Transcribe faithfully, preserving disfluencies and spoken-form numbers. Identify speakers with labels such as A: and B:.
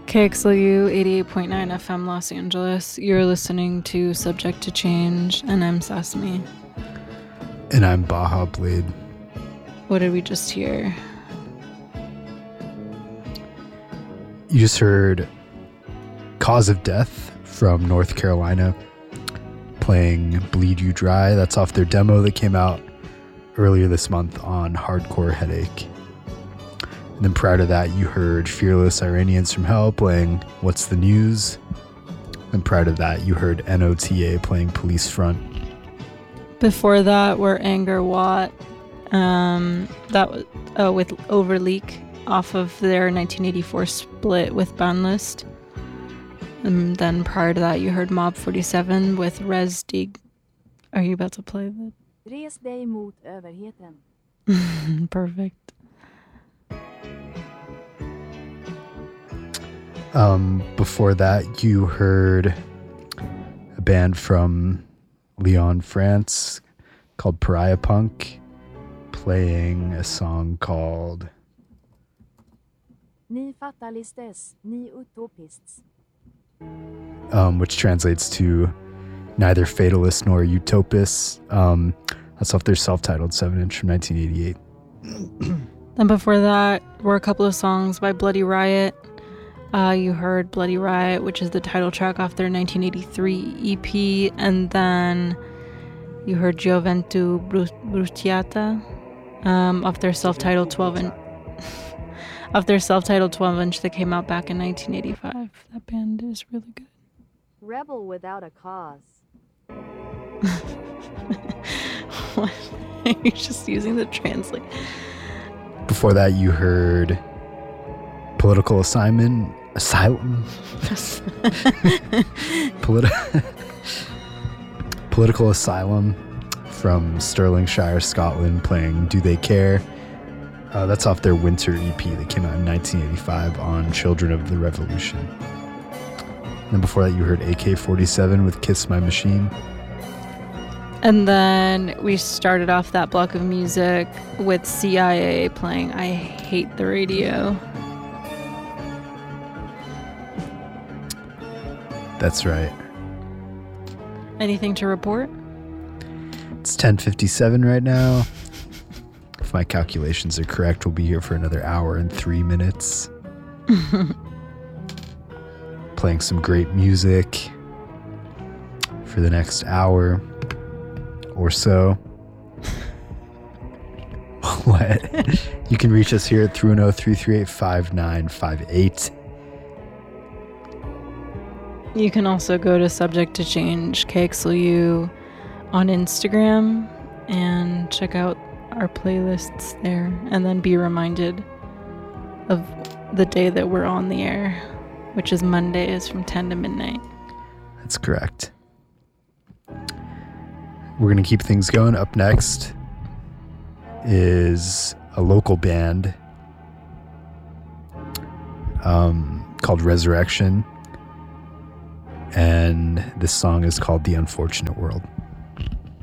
A: K X L U eighty-eight point nine F M Los Angeles. You're listening to Subject to Change, and I'm Sesame.
B: And I'm Baja Blade.
A: What did we just hear?
B: You just heard Cause of Death from North Carolina playing Bleed You Dry. That's off their demo that came out earlier this month on Hardcore Headache. And then prior to that, you heard Fearless Iranians from Hell playing What's the News. And prior to that, you heard N O T A playing Police Front.
A: Before that, were Anger Watt. Um, that was uh, with Overleak off of their nineteen eighty-four split with Bandlist. And then prior to that, you heard Mob forty-seven with Res Dig. Are you about to play that?
C: Res dig mot överheten.
A: Perfect.
B: Um, before that, you heard a band from Lyon, France called Pariah Punk playing a song called
C: Ni fatalistes, ni utopists.
B: Um, which translates to Neither Fatalists Nor Utopists. Um, that's off their self-titled seven inch from nineteen eighty-eight.
A: Then before that were a couple of songs by Bloody Riot. Uh, you heard Bloody Riot, which is the title track off their nineteen eighty-three E P, and then you heard Gioventu Bruttiata um, off their self-titled twelve inch off their self-titled twelve inch that came out back in nineteen eighty-five. That band is really good.
C: Rebel without a cause.
A: What? You're just using the translate.
B: Before that, you heard Political Assignment, Asylum, Politi- Political Asylum from Stirlingshire, Scotland, playing Do They Care? Uh, that's off their Winter E P that came out in nineteen eighty-five on Children of the Revolution. And then before that, you heard A K forty-seven with Kiss My Machine.
A: And then we started off that block of music with C I A playing I Hate the Radio.
B: That's right.
A: Anything to report?
B: It's ten fifty-seven right now. If my calculations are correct, we'll be here for another hour and three minutes. Playing some great music for the next hour or so. What? You can reach us here at three one zero, three three eight, five nine five eight.
A: You can also go to Subject to Change K X L U on Instagram and check out our playlists there, and then be reminded of the day that we're on the air, which is Mondays from ten to midnight.
B: That's correct. We're going to keep things going. Up next is a local band um, called Resurrection. And this song is called The Unfortunate World.